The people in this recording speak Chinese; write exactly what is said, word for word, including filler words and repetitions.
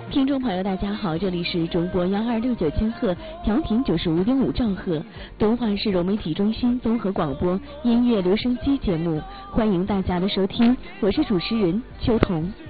听众朋友，大家好，这里是中波幺二六九千赫，调频九十五点五兆赫，东华市融媒体中心综合广播音乐留声机节目，欢迎大家的收听，我是主持人秋彤。